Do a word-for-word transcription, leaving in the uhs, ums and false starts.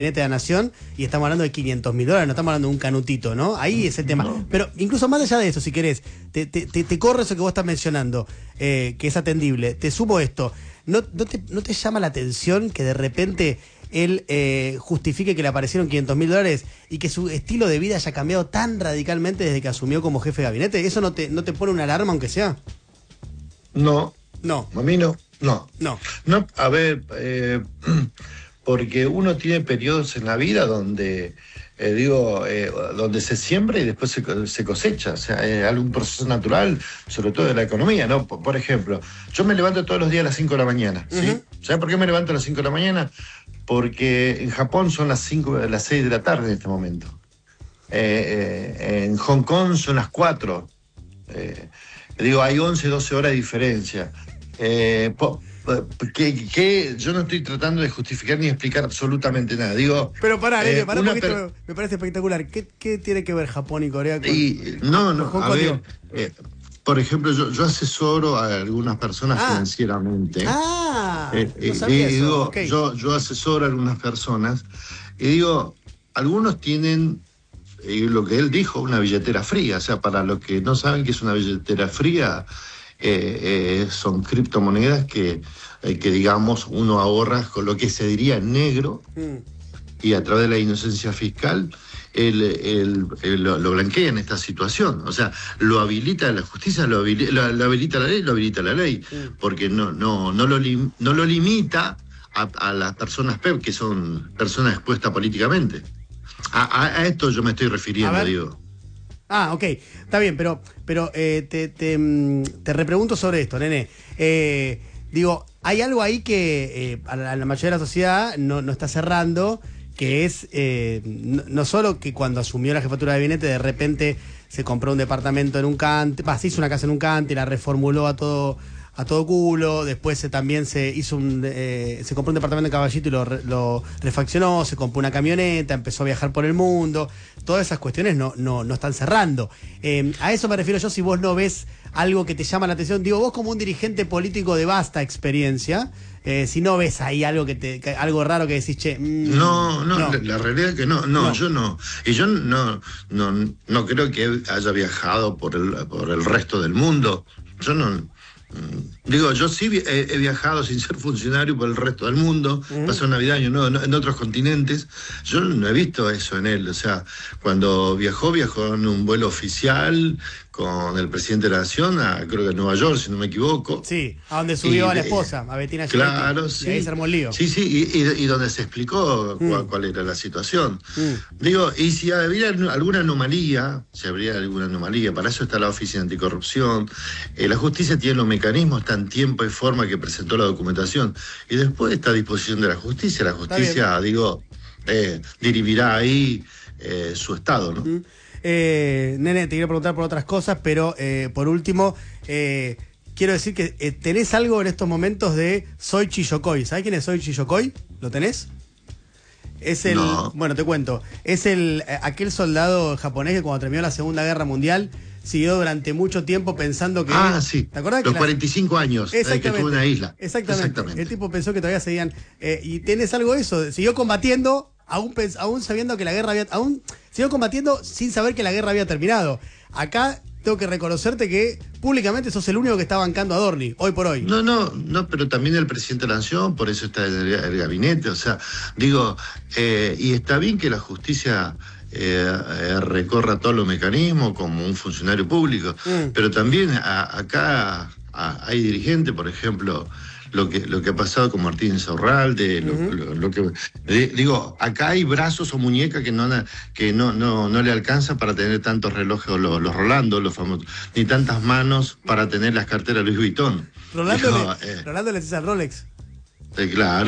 de la Nación y estamos hablando de quinientos mil dólares, no estamos hablando de un canutito, ¿no? Ahí es el tema. No. Pero incluso más allá de eso, si querés, te, te, te, te corro eso que vos estás mencionando, eh, que es atendible. Te sumo esto. ¿No, no, te, ¿No te llama la atención que de repente él eh, justifique que le aparecieron quinientos mil dólares y que su estilo de vida haya cambiado tan radicalmente desde que asumió como jefe de gabinete? ¿Eso no te, no te pone una alarma, aunque sea? No. No. A mí no. No. No. No, a ver, eh, porque uno tiene periodos en la vida donde, eh, digo, eh, donde se siembra y después se, se cosecha. O sea, es algún proceso natural, sobre todo de la economía, ¿no? Por, por ejemplo, yo me levanto todos los días a las cinco de la mañana, ¿sí? Uh-huh. ¿Sabes por qué me levanto a las cinco de la mañana? Porque en Japón son las cinco, las seis de la tarde en este momento. Eh, eh, en Hong Kong son las cuatro. Eh, digo, hay once, doce horas de diferencia. Eh, po, que, que yo no estoy tratando de justificar ni explicar absolutamente nada. Digo, pero pará, eh, pará un poquito, per... me parece espectacular. ¿Qué, ¿Qué tiene que ver Japón y Corea con, y, no, no, con a ver, eh, por ejemplo, yo, yo asesoro a algunas personas ah. financieramente. Ah, eh, no sabía y eso. digo, Okay. yo, yo asesoro a algunas personas y digo, algunos tienen, y lo que él dijo, una billetera fría. O sea, para los que no saben qué es una billetera fría, Eh, eh, son criptomonedas que, eh, que digamos uno ahorra con lo que se diría negro mm. y a través de la inocencia fiscal el, el, el, lo, lo blanquea en esta situación. O sea, lo habilita la justicia, lo habilita, lo, lo habilita la ley, lo habilita la ley, mm. porque no, no, no, lo, lim, no lo limita a, a las personas P E P, que son personas expuestas políticamente. A, a, a esto yo me estoy refiriendo, digo. Ah, ok, está bien, pero, pero eh, te, te, te repregunto sobre esto, nene. Eh, digo, hay algo ahí que eh, a, la, a la mayoría de la sociedad no, no está cerrando, que es eh, no, no solo que cuando asumió la jefatura de gabinete de repente se compró un departamento en un cante, bah, se hizo una casa en un cante, la reformuló a todo a todo culo, después se, también se hizo un eh, se compró un departamento en Caballito y lo, lo refaccionó, se compró una camioneta, empezó a viajar por el mundo. Todas esas cuestiones no, no, no están cerrando. Eh, a eso me refiero yo, si vos no ves algo que te llama la atención, digo, vos como un dirigente político de vasta experiencia, eh, si no ves ahí algo que te, que, algo raro que decís, che, mmm, no, no, no. La, la realidad es que no, no, no, yo no. Y yo no, no, no creo que haya viajado por el, por el resto del mundo. Yo no. Digo, yo sí he, he viajado sin ser funcionario por el resto del mundo, uh-huh. pasó Navidad, año nuevo, en otros continentes. Yo no he visto eso en él. O sea, cuando viajó, viajó en un vuelo oficial con el presidente de la Nación, a, creo que a Nueva York, si no me equivoco. Sí, a donde subió y, a la esposa, a Bettina Giletti. Claro, sí. Y ahí se armó el lío. Sí, sí, y, y, y donde se explicó mm. cuál, cuál era la situación. Mm. Digo, y si había alguna anomalía, si habría alguna anomalía, para eso está la Oficina Anticorrupción. Eh, la justicia tiene los mecanismos, está en tiempo y forma que presentó la documentación. Y después está a disposición de la justicia. La justicia, digo, eh, dirimirá ahí eh, su estado, ¿no? Mm. Eh, nene, te quiero preguntar por otras cosas, pero eh, por último, eh, quiero decir que eh, tenés algo en estos momentos de Soichi Yokoi. ¿Sabés quién es Soichi Yokoi? ¿Lo tenés? Es el, no. Bueno, te cuento, es el eh, aquel soldado japonés que cuando terminó la Segunda Guerra Mundial siguió durante mucho tiempo pensando que... Ah, sí. ¿Te acordás? Los que cuarenta y cinco la... años eh, que estuvo en la isla. Exactamente. Exactamente. El tipo pensó que todavía seguían... Eh, y tenés algo de eso, siguió combatiendo... Aún, aún sabiendo que la guerra había... Aún siguió combatiendo sin saber que la guerra había terminado. Acá tengo que reconocerte que públicamente sos el único que está bancando a Adorni, hoy por hoy. No, no, no, pero también el presidente de la Nación, por eso está el, el gabinete. O sea, digo, eh, y está bien que la justicia eh, recorra todos los mecanismos como un funcionario público, mm. pero también a, acá a, hay dirigentes, por ejemplo... Lo que, lo que ha pasado con Martín Insaurralde, lo, uh-huh. lo, lo que digo, acá hay brazos o muñecas que no que no, no, no le alcanzan para tener tantos relojes, los, los Rolando, los famosos, ni tantas manos para tener las carteras Louis Vuitton. Rolando, digo, le, eh, Rolando le dice al Rolex. Eh, claro.